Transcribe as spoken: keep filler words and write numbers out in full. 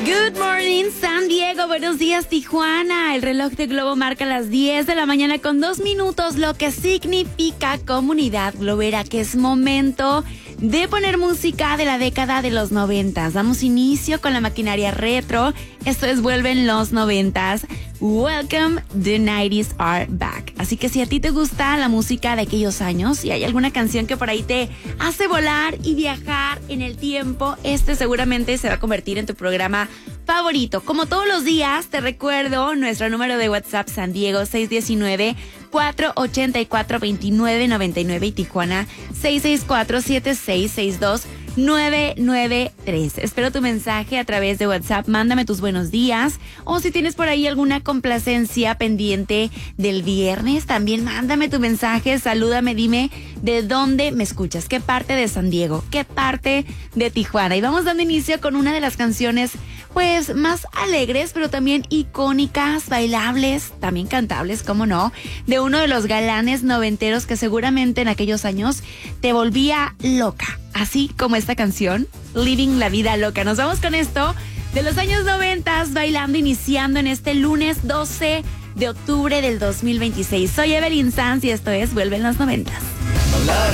Good morning, San Diego. Buenos días, Tijuana. El reloj de Globo marca las diez de la mañana con dos minutos, lo que significa comunidad globera, que es momento de poner música de la década de los noventas. Damos inicio con la maquinaria retro. Esto es Vuelven los noventas. Welcome, the nineties are back. Así que si a ti te gusta la música de aquellos años y hay alguna canción que por ahí te hace volar y viajar en el tiempo, este seguramente se va a convertir en tu programa favorito. Como todos los días, te recuerdo nuestro número de WhatsApp San Diego seis uno nueve, cuatro ocho cuatro, dos nueve nueve nueve y Tijuana seis seis cuatro, siete seis seis dos nueve nueve tres. Espero tu mensaje a través de WhatsApp. Mándame tus buenos días, o si tienes por ahí alguna complacencia pendiente del viernes, también mándame tu mensaje. Salúdame, dime de dónde me escuchas, qué parte de San Diego, qué parte de Tijuana. Y vamos dando inicio con una de las canciones pues más alegres, pero también icónicas, bailables, también cantables, cómo no, de uno de los galanes noventeros que seguramente en aquellos años te volvía loca, así como esta canción, Living la Vida Loca. Nos vamos con esto de los años noventas, bailando, iniciando en este lunes doce de octubre del dos mil veintiséis. Soy Evelyn Sanz y esto es Vuelven los noventas.